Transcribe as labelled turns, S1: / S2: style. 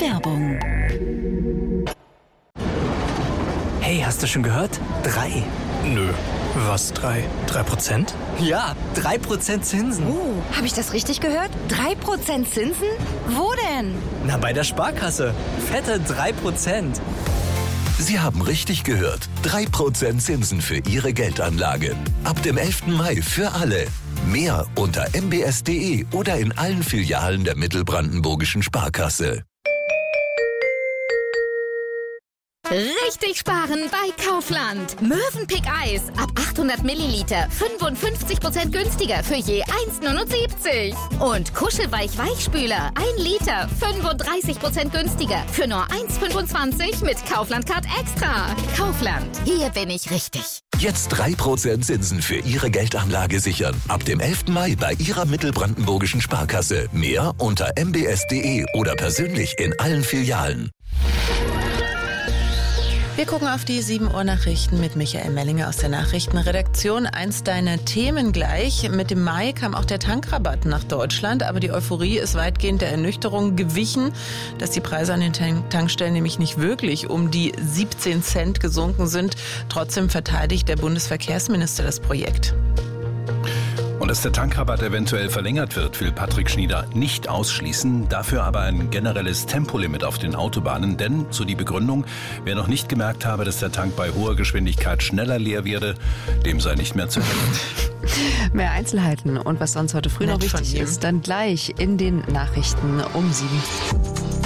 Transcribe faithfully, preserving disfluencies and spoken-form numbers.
S1: Werbung.
S2: Hey, hast du schon gehört? Drei.
S3: Nö. Was, drei? Drei Prozent?
S2: Ja, drei Prozent Zinsen.
S1: Oh, habe ich das richtig gehört? Drei Prozent Zinsen? Wo denn?
S2: Na, bei der Sparkasse. Fette drei Prozent.
S4: Sie haben richtig gehört. drei Prozent Zinsen für Ihre Geldanlage. Ab dem elften Mai für alle. Mehr unter m b s punkt d e oder in allen Filialen der Mittelbrandenburgischen Sparkasse.
S5: Richtig sparen bei Kaufland. Mövenpick Eis ab achthundert Milliliter fünfundfünfzig Prozent günstiger für je eins Komma neunundsiebzig. Und Kuschelweich Weichspüler ein Liter fünfunddreißig Prozent günstiger für nur eins Komma fünfundzwanzig mit Kaufland Card Extra. Kaufland, hier bin ich richtig.
S4: Jetzt drei Prozent Zinsen für Ihre Geldanlage sichern. Ab dem elften Mai bei Ihrer Mittelbrandenburgischen Sparkasse. Mehr unter m b s punkt d e oder persönlich in allen Filialen.
S6: Wir gucken auf die sieben Uhr Nachrichten mit Michael Mellinger aus der Nachrichtenredaktion. Eins deiner Themen gleich. Mit dem Mai kam auch der Tankrabatt nach Deutschland, aber die Euphorie ist weitgehend der Ernüchterung gewichen, dass die Preise an den Tank- Tankstellen nämlich nicht wirklich um die siebzehn Cent gesunken sind. Trotzdem verteidigt der Bundesverkehrsminister das Projekt.
S3: Und dass der Tankrabatt eventuell verlängert wird, will Patrick Schnieder nicht ausschließen. Dafür aber ein generelles Tempolimit auf den Autobahnen. Denn, so die Begründung, wer noch nicht gemerkt habe, dass der Tank bei hoher Geschwindigkeit schneller leer werde, dem sei nicht mehr zu helfen.
S7: Mehr Einzelheiten und was sonst heute früh
S6: Nett
S7: noch
S6: von
S7: wichtig
S6: ihm.
S7: ist, dann gleich in den Nachrichten um sieben.